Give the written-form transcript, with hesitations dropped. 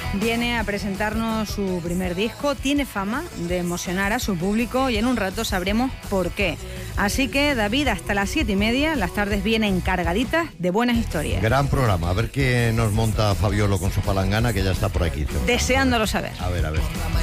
viene a presentarnos su primer disco. Tiene fama de emocionar a su público y en un rato sabremos por qué. Así que, David, hasta las 7:30, las tardes vienen cargaditas de buenas historias. Gran programa. A ver qué nos monta Fabiolo con su palangana, que ya está por aquí. Deseándolo saber. A ver.